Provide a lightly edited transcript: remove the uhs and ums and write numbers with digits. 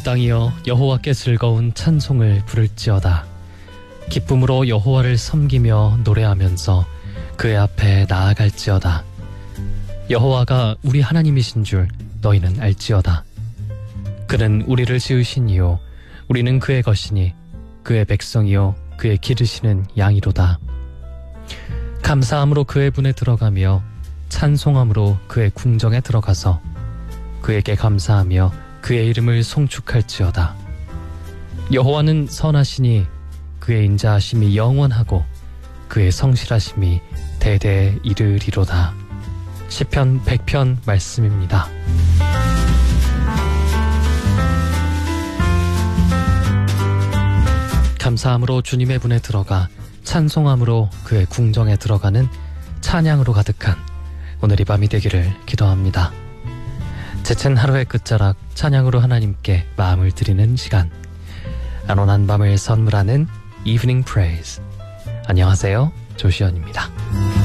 땅이여 여호와께 즐거운 찬송을 부를지어다. 기쁨으로 여호와를 섬기며 노래하면서 그의 앞에 나아갈지어다. 여호와가 우리 하나님이신 줄 너희는 알지어다. 그는 우리를 지으신 이요 우리는 그의 것이니 그의 백성이요 그의 기르시는 양이로다. 감사함으로 그의 분에 들어가며 찬송함으로 그의 궁정에 들어가서 그에게 감사하며 그의 이름을 송축할지어다. 여호와는 선하시니 그의 인자하심이 영원하고 그의 성실하심이 대대에 이르리로다. 시편 100편 말씀입니다. 감사함으로 주님의 분에 들어가 찬송함으로 그의 궁정에 들어가는 찬양으로 가득한 오늘 이 밤이 되기를 기도합니다. 지친 하루의 끝자락 찬양으로 하나님께 마음을 드리는 시간, 안온한 밤을 선물하는 Evening Praise. 안녕하세요, 조시연입니다.